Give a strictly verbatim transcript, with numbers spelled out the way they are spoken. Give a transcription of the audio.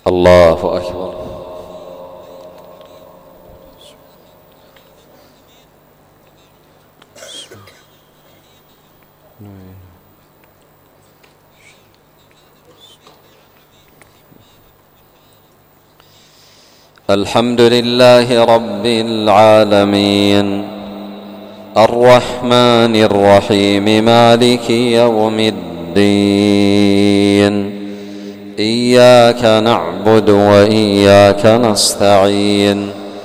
الله أكبر. الحمد لله رب العالمين الرحمن الرحيم مالك يوم الدين إياك نعبد وإياك نستعين